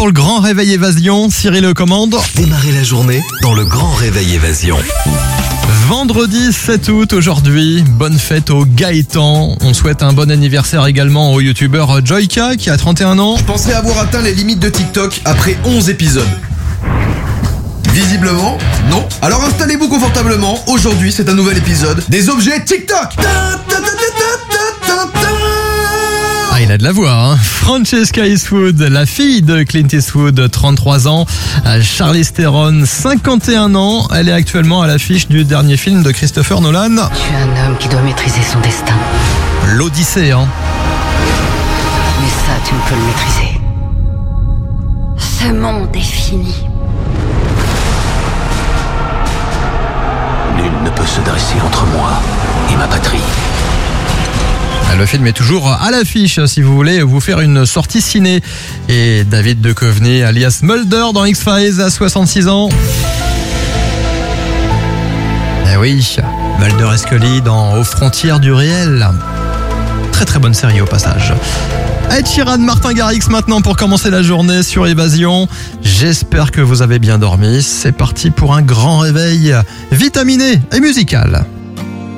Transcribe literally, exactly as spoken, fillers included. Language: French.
pour le grand réveil évasion. Cyril le commande. Démarrez la journée dans le grand réveil évasion. Vendredi sept août aujourd'hui, bonne fête au Gaëtan. On souhaite un bon anniversaire également au youtubeur Joyka qui a trente et un ans. Je pensais avoir atteint les limites de TikTok après onze épisodes. Visiblement, non. Alors installez-vous confortablement. Aujourd'hui, c'est un nouvel épisode des objets TikTok. Ah, il a de la voix, hein. Francesca Eastwood, la fille de Clint Eastwood, trente-trois ans. Charlize Theron, cinquante et un ans. Elle est actuellement à l'affiche du dernier film de Christopher Nolan. Tu es un homme qui doit maîtriser son destin. L'Odyssée, hein. Mais ça, tu ne peux le maîtriser. Ce monde est fini. Nul ne peut se dresser entre moi et ma patrie. Le film est toujours à l'affiche si vous voulez vous faire une sortie ciné. Et David Duchovny, alias Mulder dans X-Files, à soixante-six ans. Eh oui, Mulder et Scully dans Aux frontières du réel. Très très bonne série au passage. Ed Sheeran, Martin Garrix maintenant pour commencer la journée sur Évasion. J'espère que vous avez bien dormi. C'est parti pour un grand réveil vitaminé et musical.